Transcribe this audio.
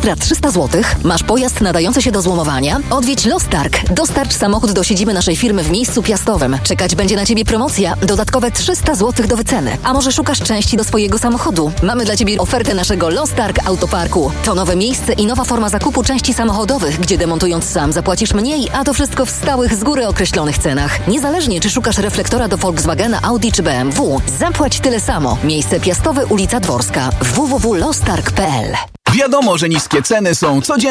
ekstra 300 zł? Masz pojazd nadający się do złomowania? Odwiedź Lostarg. Dostarcz samochód do siedziby naszej firmy w miejscu Piastowym. Czekać będzie na Ciebie promocja. Dodatkowe 300 zł do wyceny. A może szukasz części do swojego samochodu? Mamy dla Ciebie ofertę naszego Lostarg Autoparku. To nowe miejsce i nowa forma zakupu części samochodowych, gdzie demontując sam zapłacisz mniej, a to wszystko w stałych, z góry określonych cenach. Niezależnie, czy szukasz reflektora do Volkswagena, Audi czy BMW. Zapłać tyle samo. Miejsce Piastowe, ulica Dworska. www.lostarg.pl. Wiadomo, że niskie ceny są codziennie.